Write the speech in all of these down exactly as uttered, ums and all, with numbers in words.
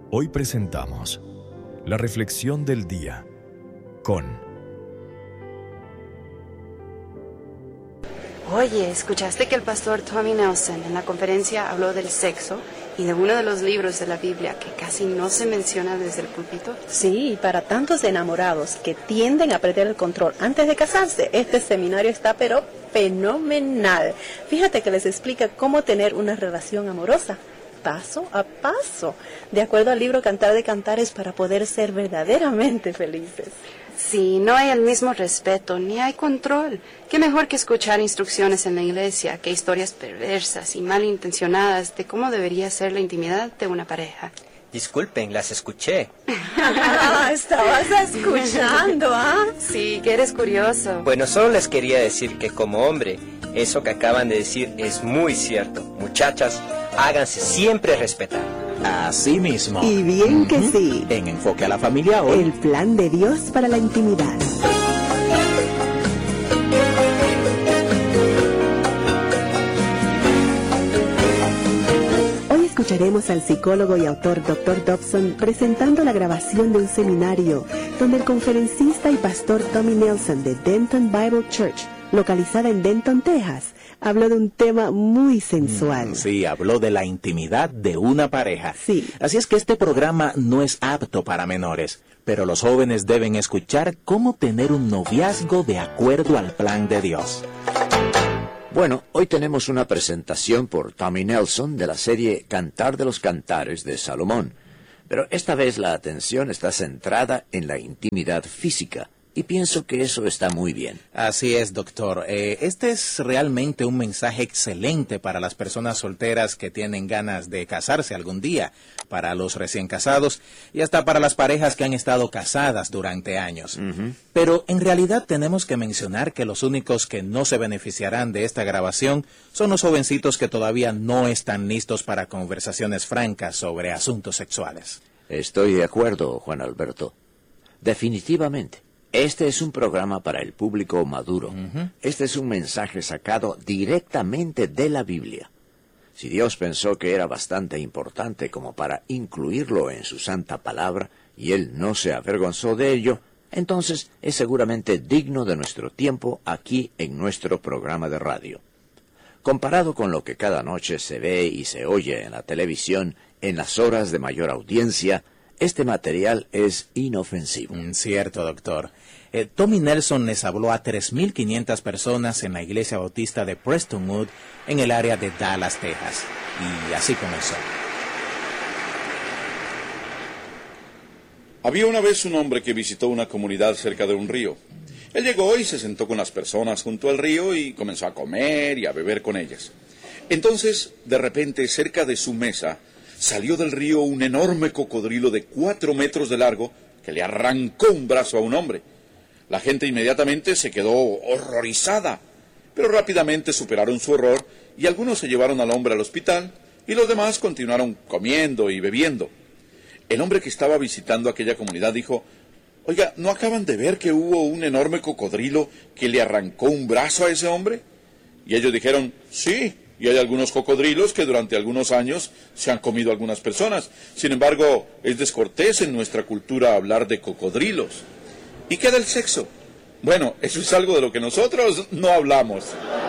Hoy presentamos la reflexión del día con... Oye, ¿escuchaste que el pastor Tommy Nelson en la conferencia habló del sexo y de uno de los libros de la Biblia que casi no se menciona desde el púlpito? Sí, para tantos enamorados que tienden a perder el control antes de casarse, este seminario está pero fenomenal. Fíjate que les explica cómo tener una relación amorosa, paso a paso, de acuerdo al libro Cantar de Cantares, para poder ser verdaderamente felices. Sí, no hay el mismo respeto, ni hay control. Qué mejor que escuchar instrucciones en la iglesia que historias perversas y malintencionadas de cómo debería ser la intimidad de una pareja. Disculpen, las escuché. Ah, estabas escuchando, ¿ah? Sí, que eres curioso. Bueno, solo les quería decir que como hombre, eso que acaban de decir es muy cierto. Muchachas, háganse siempre respetar. Así mismo. Y bien que uh-huh. sí. En Enfoque a la Familia hoy. El plan de Dios para la intimidad. Hoy escucharemos al psicólogo y autor doctor Dobson presentando la grabación de un seminario donde el conferencista y pastor Tommy Nelson de Denton Bible Church, localizada en Denton, Texas, habló de un tema muy sensual. Mm, sí, habló de la intimidad de una pareja. Sí. Así es que este programa no es apto para menores, pero los jóvenes deben escuchar cómo tener un noviazgo de acuerdo al plan de Dios. Bueno, hoy tenemos una presentación por Tommy Nelson de la serie Cantar de los Cantares de Salomón. Pero esta vez la atención está centrada en la intimidad física. Y pienso que eso está muy bien. Así es, doctor. Eh, este es realmente un mensaje excelente para las personas solteras que tienen ganas de casarse algún día, para los recién casados y hasta para las parejas que han estado casadas durante años. Uh-huh. Pero en realidad tenemos que mencionar que los únicos que no se beneficiarán de esta grabación son los jovencitos que todavía no están listos para conversaciones francas sobre asuntos sexuales. Estoy de acuerdo, Juan Alberto. Definitivamente. Este es un programa para el público maduro. Uh-huh. Este es un mensaje sacado directamente de la Biblia. Si Dios pensó que era bastante importante como para incluirlo en su santa palabra, y Él no se avergonzó de ello, entonces es seguramente digno de nuestro tiempo aquí en nuestro programa de radio. Comparado con lo que cada noche se ve y se oye en la televisión en las horas de mayor audiencia, este material es inofensivo. Mm, cierto, doctor. Eh, Tommy Nelson les habló a tres mil quinientas personas en la iglesia bautista de Prestonwood, en el área de Dallas, Texas. Y así comenzó. Había una vez un hombre que visitó una comunidad cerca de un río. Él llegó y se sentó con las personas junto al río y comenzó a comer y a beber con ellas. Entonces, de repente, cerca de su mesa, salió del río un enorme cocodrilo de cuatro metros de largo que le arrancó un brazo a un hombre. La gente inmediatamente se quedó horrorizada, pero rápidamente superaron su horror y algunos se llevaron al hombre al hospital y los demás continuaron comiendo y bebiendo. El hombre que estaba visitando aquella comunidad dijo: «Oiga, ¿no acaban de ver que hubo un enorme cocodrilo que le arrancó un brazo a ese hombre?» Y ellos dijeron: «Sí. Y hay algunos cocodrilos que durante algunos años se han comido algunas personas. Sin embargo, es descortés en nuestra cultura hablar de cocodrilos». ¿Y qué del sexo? Bueno, eso es algo de lo que nosotros no hablamos.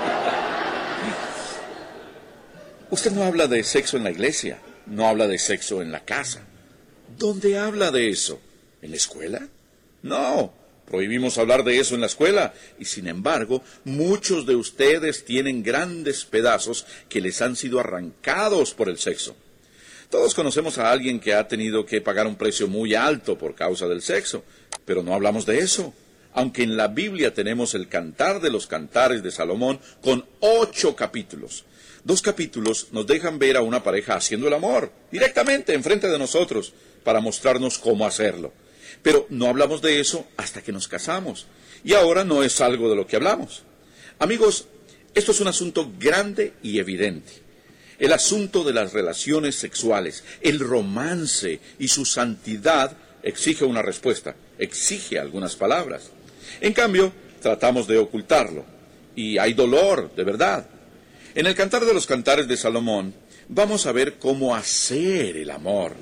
Usted no habla de sexo en la iglesia, no habla de sexo en la casa. ¿Dónde habla de eso? ¿En la escuela? No. Prohibimos hablar de eso en la escuela, y sin embargo, muchos de ustedes tienen grandes pedazos que les han sido arrancados por el sexo. Todos conocemos a alguien que ha tenido que pagar un precio muy alto por causa del sexo, pero no hablamos de eso. Aunque en la Biblia tenemos el Cantar de los Cantares de Salomón con ocho capítulos. Dos capítulos nos dejan ver a una pareja haciendo el amor, directamente enfrente de nosotros, para mostrarnos cómo hacerlo. Pero no hablamos de eso hasta que nos casamos. Y ahora no es algo de lo que hablamos. Amigos, esto es un asunto grande y evidente. El asunto de las relaciones sexuales, el romance y su santidad exige una respuesta, exige algunas palabras. En cambio, tratamos de ocultarlo. Y hay dolor, de verdad. En el Cantar de los Cantares de Salomón, vamos a ver cómo hacer el amor.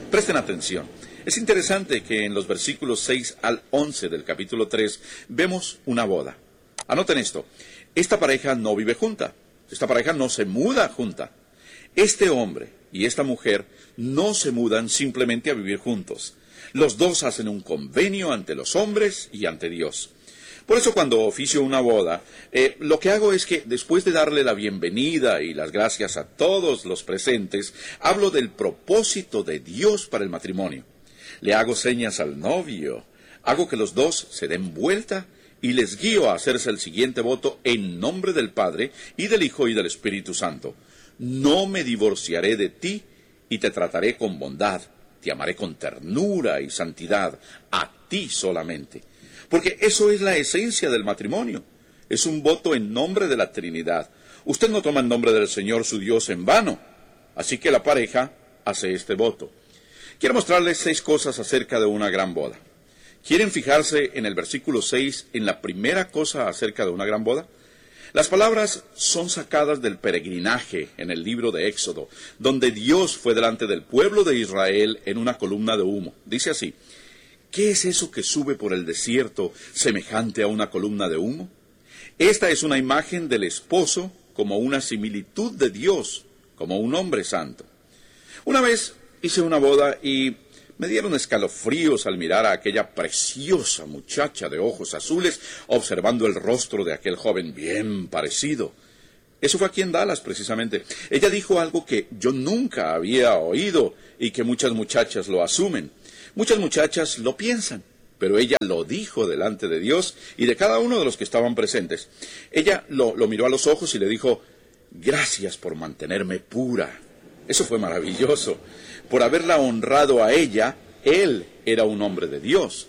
Presten atención. Es interesante que en los versículos seis al once del capítulo tres vemos una boda. Anoten esto. Esta pareja no vive junta. Esta pareja no se muda junta. Este hombre y esta mujer no se mudan simplemente a vivir juntos. Los dos hacen un convenio ante los hombres y ante Dios. Por eso cuando oficio una boda, eh, lo que hago es que después de darle la bienvenida y las gracias a todos los presentes, hablo del propósito de Dios para el matrimonio. Le hago señas al novio, hago que los dos se den vuelta y les guío a hacerse el siguiente voto en nombre del Padre y del Hijo y del Espíritu Santo. No me divorciaré de ti y te trataré con bondad, te amaré con ternura y santidad, a ti solamente. Porque eso es la esencia del matrimonio. Es un voto en nombre de la Trinidad. Usted no toma el nombre del Señor su Dios en vano. Así que la pareja hace este voto. Quiero mostrarles seis cosas acerca de una gran boda. ¿Quieren fijarse en el versículo seis en la primera cosa acerca de una gran boda? Las palabras son sacadas del peregrinaje en el libro de Éxodo, donde Dios fue delante del pueblo de Israel en una columna de humo. Dice así: ¿qué es eso que sube por el desierto semejante a una columna de humo? Esta es una imagen del esposo como una similitud de Dios, como un hombre santo. Una vez hice una boda y me dieron escalofríos al mirar a aquella preciosa muchacha de ojos azules observando el rostro de aquel joven bien parecido. Eso fue aquí en Dallas, precisamente. Ella dijo algo que yo nunca había oído y que muchas muchachas lo asumen. Muchas muchachas lo piensan, pero ella lo dijo delante de Dios y de cada uno de los que estaban presentes. Ella lo, lo miró a los ojos y le dijo: gracias por mantenerme pura. Eso fue maravilloso. Por haberla honrado a ella, él era un hombre de Dios.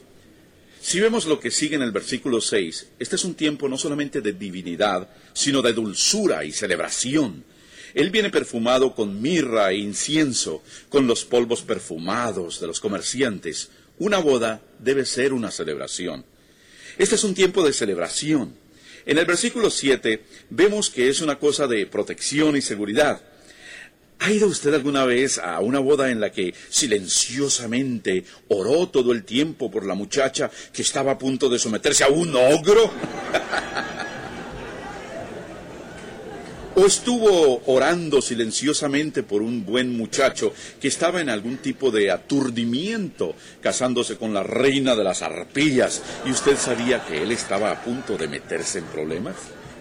Si vemos lo que sigue en el versículo seis, este es un tiempo no solamente de divinidad, sino de dulzura y celebración. Él viene perfumado con mirra e incienso, con los polvos perfumados de los comerciantes. Una boda debe ser una celebración. Este es un tiempo de celebración. En el versículo siete vemos que es una cosa de protección y seguridad. ¿Ha ido usted alguna vez a una boda en la que silenciosamente oró todo el tiempo por la muchacha que estaba a punto de someterse a un ogro? ¿O estuvo orando silenciosamente por un buen muchacho que estaba en algún tipo de aturdimiento, casándose con la reina de las arpías, y usted sabía que él estaba a punto de meterse en problemas?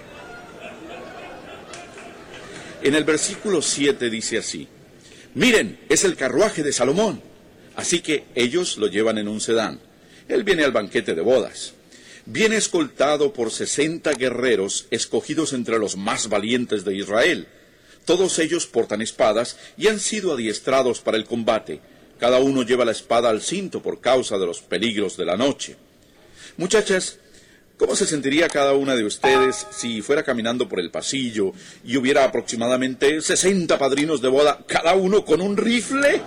En el versículo siete dice así: miren, es el carruaje de Salomón. Así que ellos lo llevan en un sedán. Él viene al banquete de bodas. Viene escoltado por sesenta guerreros escogidos entre los más valientes de Israel. Todos ellos portan espadas y han sido adiestrados para el combate. Cada uno lleva la espada al cinto por causa de los peligros de la noche. Muchachas, ¿cómo se sentiría cada una de ustedes si fuera caminando por el pasillo y hubiera aproximadamente sesenta padrinos de boda, cada uno con un rifle?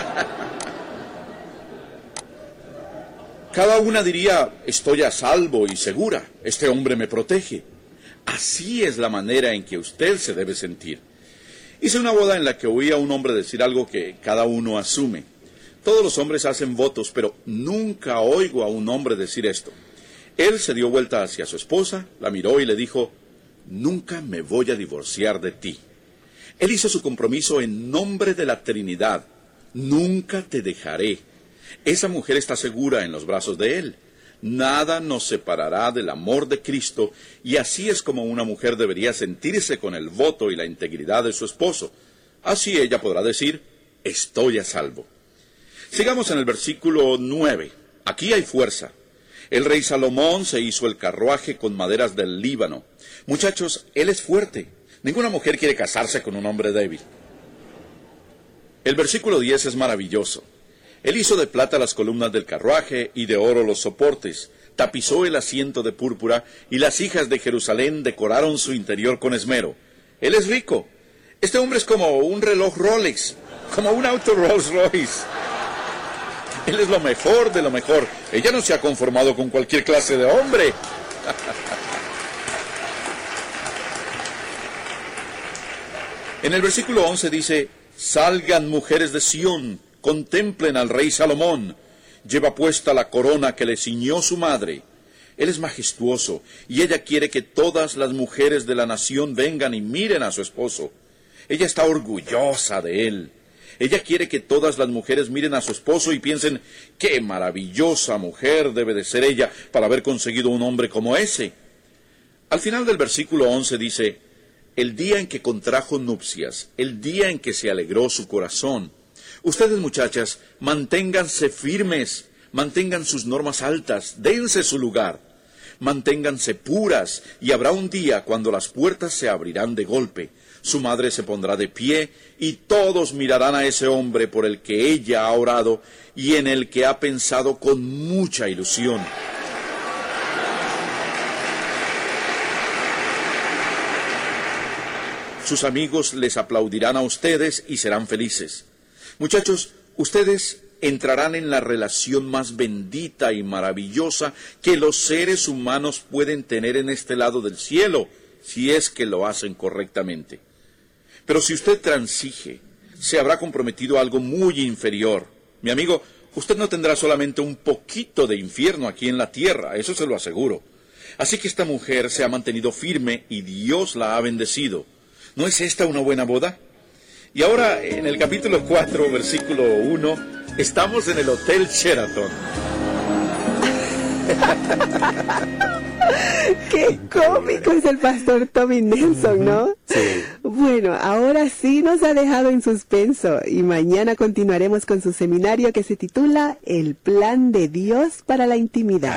Cada una diría: estoy a salvo y segura, este hombre me protege. Así es la manera en que usted se debe sentir. Hice una boda en la que oí a un hombre decir algo que cada uno asume. Todos los hombres hacen votos, pero nunca oigo a un hombre decir esto. Él se dio vuelta hacia su esposa, la miró y le dijo: nunca me voy a divorciar de ti. Él hizo su compromiso en nombre de la Trinidad. Nunca te dejaré. Esa mujer está segura en los brazos de él. Nada nos separará del amor de Cristo, y así es como una mujer debería sentirse con el voto y la integridad de su esposo. Así ella podrá decir: estoy a salvo. Sigamos en el versículo nueve. Aquí hay fuerza. El rey Salomón se hizo el carruaje con maderas del Líbano. Muchachos, él es fuerte. Ninguna mujer quiere casarse con un hombre débil. El versículo diez es maravilloso. Él hizo de plata las columnas del carruaje y de oro los soportes. Tapizó el asiento de púrpura y las hijas de Jerusalén decoraron su interior con esmero. Él es rico. Este hombre es como un reloj Rolex, como un auto Rolls Royce. Él es lo mejor de lo mejor. Ella no se ha conformado con cualquier clase de hombre. En el versículo once dice: salgan mujeres de Sión, Contemplen al rey Salomón. Lleva puesta la corona que le ciñó su madre. Él es majestuoso, y ella quiere que todas las mujeres de la nación vengan y miren a su esposo. Ella está orgullosa de él. Ella quiere que todas las mujeres miren a su esposo y piensen, qué maravillosa mujer debe de ser ella para haber conseguido un hombre como ese. Al final del versículo once dice, el día en que contrajo nupcias, el día en que se alegró su corazón. Ustedes, muchachas, manténganse firmes, mantengan sus normas altas, dense su lugar, manténganse puras, y habrá un día cuando las puertas se abrirán de golpe. Su madre se pondrá de pie, y todos mirarán a ese hombre por el que ella ha orado y en el que ha pensado con mucha ilusión. Sus amigos les aplaudirán a ustedes y serán felices. Muchachos, ustedes entrarán en la relación más bendita y maravillosa que los seres humanos pueden tener en este lado del cielo, si es que lo hacen correctamente. Pero si usted transige, se habrá comprometido a algo muy inferior. Mi amigo, usted no tendrá solamente un poquito de infierno aquí en la tierra, eso se lo aseguro. Así que esta mujer se ha mantenido firme y Dios la ha bendecido. ¿No es esta una buena boda? Y ahora, en el capítulo cuatro, versículo uno, estamos en el Hotel Sheraton. Qué cómico es el pastor Tommy Nelson, ¿no? Sí. Bueno, ahora sí nos ha dejado en suspenso y mañana continuaremos con su seminario que se titula El plan de Dios para la intimidad.